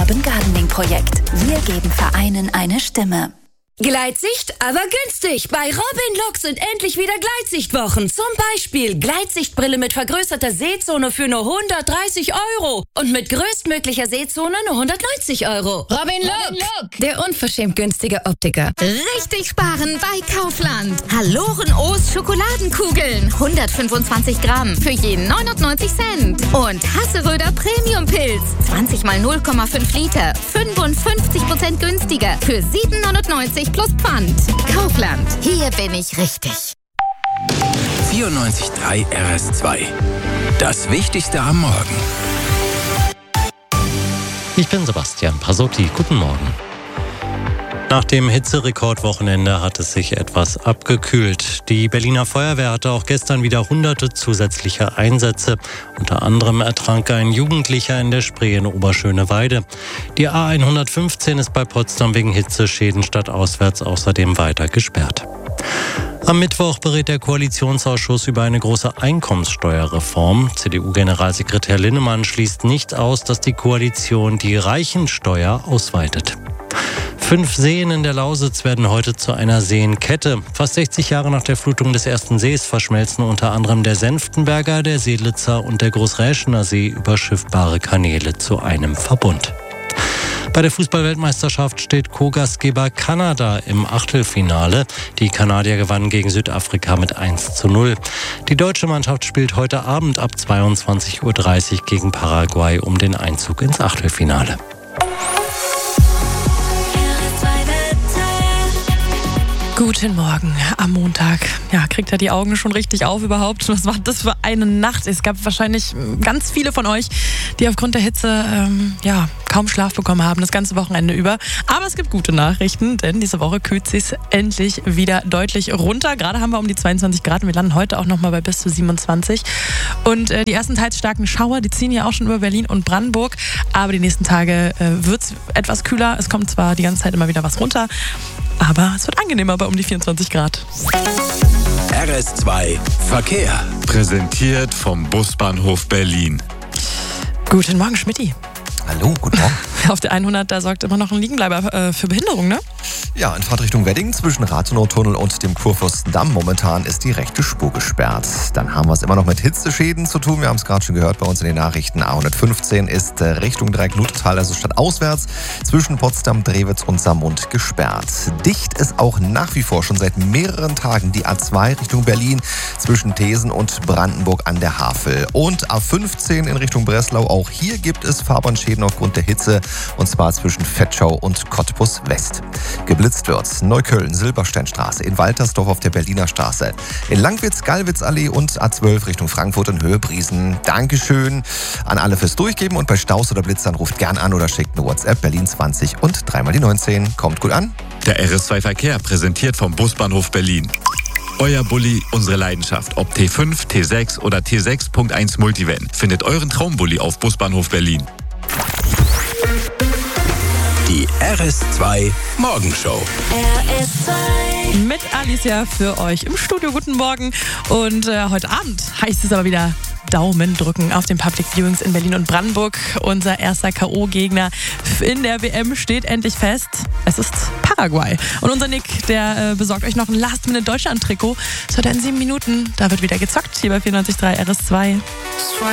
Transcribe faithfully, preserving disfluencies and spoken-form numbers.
Urban Gardening Projekt. Wir geben Vereinen eine Stimme. Gleitsicht, aber günstig. Bei Robin Look sind endlich wieder Gleitsichtwochen. Zum Beispiel Gleitsichtbrille mit vergrößerter Sehzone für nur hundertdreißig Euro. Und mit größtmöglicher Sehzone nur hundertneunzig Euro. Robin Look, der unverschämt günstige Optiker. Richtig sparen bei Kaufland. Haloren-O's Schokoladenkugeln. hundertfünfundzwanzig Gramm für jeden neunundneunzig Cent. Und Hasseröder Premium-Pilz. zwanzig mal null Komma fünf Liter. fünfundfünfzig Prozent günstiger für sieben neunundneunzig plus Pfand. Kaufland. Hier bin ich richtig. vierundneunzig Komma drei R S zwei. Das Wichtigste am Morgen. Ich bin Sebastian Pasotti. Guten Morgen. Nach dem Hitzerekordwochenende hat es sich etwas abgekühlt. Die Berliner Feuerwehr hatte auch gestern wieder hunderte zusätzliche Einsätze. Unter anderem ertrank ein Jugendlicher in der Spree in Oberschöneweide. Die A hundertfünfzehn ist bei Potsdam wegen Hitzeschäden stadtauswärts außerdem weiter gesperrt. Am Mittwoch berät der Koalitionsausschuss über eine große Einkommenssteuerreform. C D U-Generalsekretär Linnemann schließt nicht aus, dass die Koalition die Reichensteuer ausweitet. Fünf Seen in der Lausitz werden heute zu einer Seenkette. Fast sechzig Jahre nach der Flutung des ersten Sees verschmelzen unter anderem der Senftenberger, der Seelitzer und der Großräschener See über schiffbare Kanäle zu einem Verbund. Bei der Fußball-Weltmeisterschaft steht Co-Gastgeber Kanada im Achtelfinale. Die Kanadier gewannen gegen Südafrika mit eins zu null. Die deutsche Mannschaft spielt heute Abend ab zweiundzwanzig Uhr dreißig gegen Paraguay um den Einzug ins Achtelfinale. Guten Morgen am Montag. Ja, kriegt er die Augen schon richtig auf überhaupt? Was war das für eine Nacht? Es gab wahrscheinlich ganz viele von euch, die aufgrund der Hitze ähm, ja, kaum Schlaf bekommen haben, das ganze Wochenende über. Aber es gibt gute Nachrichten, denn diese Woche kühlt es sich endlich wieder deutlich runter. Gerade haben wir um die zweiundzwanzig Grad und wir landen heute auch nochmal bei bis zu siebenundzwanzig. Und äh, die ersten teils starken Schauer, die ziehen ja auch schon über Berlin und Brandenburg. Aber die nächsten Tage äh, wird es etwas kühler. Es kommt zwar die ganze Zeit immer wieder was runter, aber es wird angenehmer bei um die vierundzwanzig Grad. R S zwei Verkehr. Präsentiert vom Busbahnhof Berlin. Guten Morgen, Schmidti. Hallo, guten Morgen. Auf der hundert, da sorgt immer noch ein Liegenbleiber äh, für Behinderung, ne? Ja, in Fahrtrichtung Wedding zwischen Rathenow-Tunnel und dem Kurfürstendamm. Momentan ist die rechte Spur gesperrt. Dann haben wir es immer noch mit Hitzeschäden zu tun. Wir haben es gerade schon gehört bei uns in den Nachrichten. A hundertfünfzehn ist äh, Richtung Dreieck-Luthetal, also stadtauswärts, zwischen Potsdam, Drewitz und Saarmund gesperrt. Dicht ist auch nach wie vor schon seit mehreren Tagen die A zwei Richtung Berlin zwischen Thesen und Brandenburg an der Havel. Und A fünfzehn in Richtung Breslau. Auch hier gibt es Fahrbahnschäden aufgrund der Hitze, und zwar zwischen Vetschau und Cottbus West. Geblitzt wird Neukölln, Silbersteinstraße, in Waltersdorf auf der Berliner Straße, in Langwitz, Gallwitzallee und A zwölf Richtung Frankfurt in Höhe Briesen. Dankeschön an alle fürs Durchgeben und bei Staus oder Blitzern ruft gern an oder schickt eine WhatsApp Berlin zwanzig und dreimal die neunzehn. Kommt gut an. Der R S zwei Verkehr, präsentiert vom Busbahnhof Berlin. Euer Bulli, unsere Leidenschaft. Ob T fünf, T sechs oder T sechs Punkt eins Multivan. Findet euren Traumbulli auf Busbahnhof Berlin. Die R S zwei Morgenshow. R S zwei. Mit Alicia für euch im Studio. Guten Morgen. Und äh, heute Abend heißt es aber wieder Daumen drücken auf den Public Viewings in Berlin und Brandenburg. Unser erster K O-Gegner in der W M steht endlich fest. Es ist Paraguay. Und unser Nick, der äh, besorgt euch noch ein Last-Minute-Deutschland-Trikot. Das wird in sieben Minuten. Da wird wieder gezockt hier bei vierundneunzig Komma drei R S zwei.